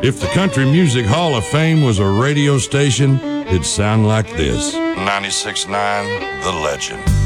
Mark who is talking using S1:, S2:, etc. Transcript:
S1: If the Country Music Hall of Fame was a radio station, it'd sound like this. 96.9 The Legend.